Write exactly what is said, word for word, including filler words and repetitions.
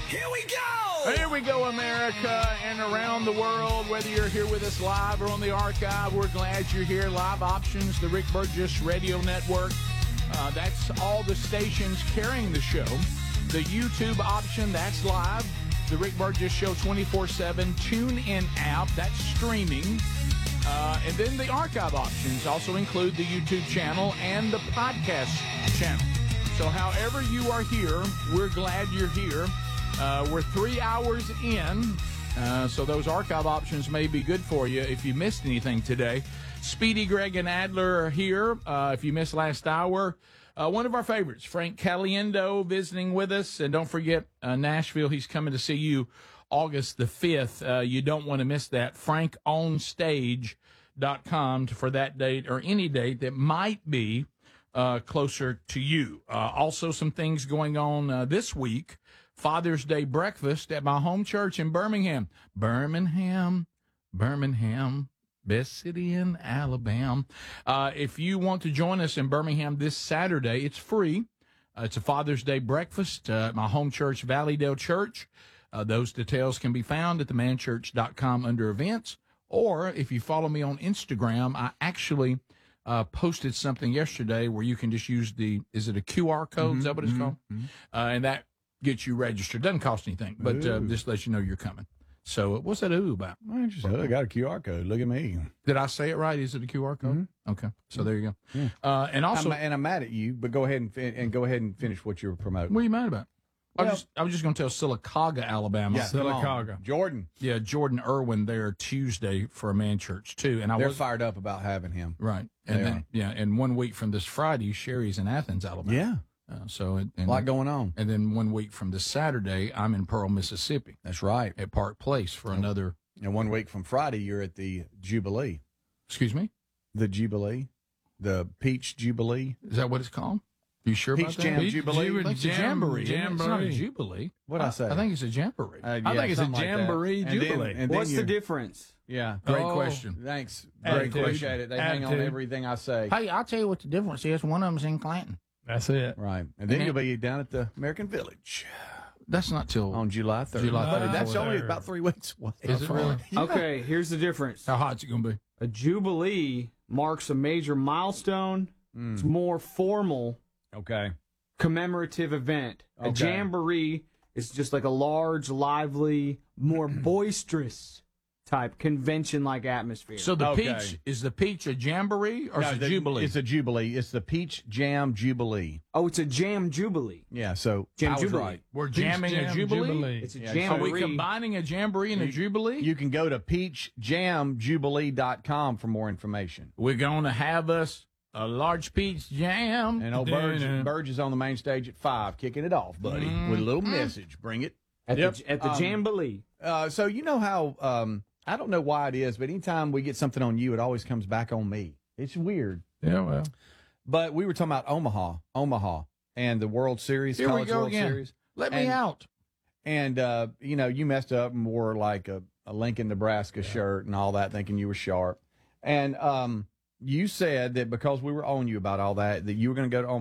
Here we go! Here we go, America, and around the world, whether you're here with us live or on the archive, we're glad you're here. Live Options, the Rick Burgess Radio Network. Uh, that's all the stations carrying the show. The YouTube option, that's live. The Rick Burgess Show twenty-four seven TuneIn app, that's streaming. Uh, and then the archive options also include the YouTube channel and the podcast channel. So however you are here, we're glad you're here. Uh, we're three hours in, uh, so those archive options may be good for you if you missed anything today. Speedy, Greg, and Adler are here. Uh, if you missed last hour, uh, one of our favorites, Frank Caliendo, visiting with us. And don't forget, uh, Nashville, he's coming to see you August the fifth. Uh, you don't want to miss that. frank on stage dot com for that date or any date that might be uh, closer to you. Uh, also, some things going on uh, this week. Father's Day breakfast at my home church in Birmingham. Birmingham, Birmingham, best city in Alabama. Uh, if you want to join us in Birmingham this Saturday, it's free. Uh, it's a Father's Day breakfast uh, at my home church, Valleydale Church. Uh, those details can be found at the man church dot com under events. Or if you follow me on Instagram, I actually uh, posted something yesterday where you can just use the, is it a Q R code? Mm-hmm, is that what it's mm-hmm, called? Mm-hmm. Uh, and that gets you registered. Doesn't cost anything, but uh, just lets you know you're coming. So what's that ooh about? I just oh, I got a Q R code. Look at me. Did I say it right? Is it a Q R code? Mm-hmm. Okay. So there you go. Yeah. Uh, and also, I'm, and I'm mad at you, but go ahead and, and go ahead and finish what you were promoting. What are you mad about? Well, I, was just, I was just going to tell Sylacauga, Alabama. Yeah, Sylacauga. Jordan. Yeah, Jordan Irwin there Tuesday for a man church, too. And I They're was fired up about having him. Right. And they then, are. yeah, and one week from this Friday, Sherry's in Athens, Alabama. Yeah. Uh, so and, a lot going on. And then one week from this Saturday, I'm in Pearl, Mississippi. That's right. At Park Place for and, another. And one week from Friday, you're at the Jubilee. Excuse me? The Jubilee. The Peach Jubilee. Is that what it's called? You sure Peach about that? Jam Peach Jubilee? Jubilee? It's a jamboree. jamboree. It's not a jubilee. What'd I say? I think it's a jamboree. Uh, yeah, I think it's a jamboree like jubilee. And then, and What's then the difference? Yeah. Great oh, question. Thanks. Great Appreciate question. it. They hang on everything I say. Hey, I'll tell you what the difference is. One of them's in Clanton. That's it. Right. And then and you'll be down at the American Village. That's not till on July third. July third. No, That's only about three weeks away. Is it really? Yeah. Okay, here's the difference. How hot's it going to be? A Jubilee marks a major milestone. Mm. It's more formal. Okay. Commemorative event. Okay. A jamboree is just like a large, lively, more boisterous type convention-like atmosphere. So the okay. peach, is the peach a jamboree or no, is it the, a jubilee? It's a jubilee. It's the Peach Jam Jubilee. Oh, it's a jam jubilee. Yeah, so jam I was jubilee. right. We're Peach jamming Jam a jubilee? Jubilee. It's a yeah, jamboree. Are we combining a jamboree and you, a jubilee? You can go to peach jam jubilee dot com for more information. We're going to have us a large peach jam. And old Burge, Burge is on the main stage at five, kicking it off, buddy, mm. with a little message. Bring it. At yep. the, at the um, jamboree. Uh, so you know how... Um, I don't know why it is, but anytime we get something on you, it always comes back on me. It's weird. Yeah, well. But we were talking about Omaha, Omaha, and the World Series, Here College we go World again. Series. Let and, me out. And, uh, you know, you messed up and wore like a, a Lincoln, Nebraska yeah. shirt and all that, thinking you were sharp. And um, you said that because we were on you about all that, that you were going to go to Omaha.